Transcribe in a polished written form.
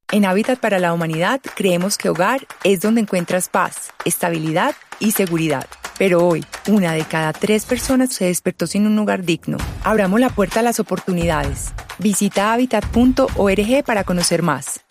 En Hábitat para la Humanidad creemos que hogar es donde encuentras paz, estabilidad y seguridad. Pero hoy, 1 de cada 3 personas se despertó sin un lugar digno. Abramos la puerta a las oportunidades. Visita habitat.org para conocer más.